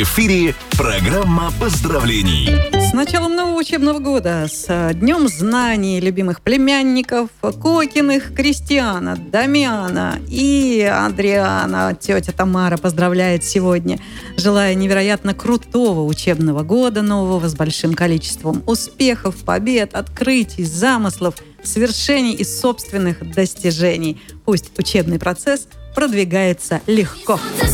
В эфире программа поздравлений. С началом нового учебного года, с Днем знаний любимых племянников Кокиных Кристиана, Дамиана и Адриана. Тетя Тамара поздравляет сегодня, желая невероятно крутого учебного года нового с большим количеством успехов, побед, открытий, замыслов, свершений и собственных достижений. Пусть учебный процесс продвигается легко.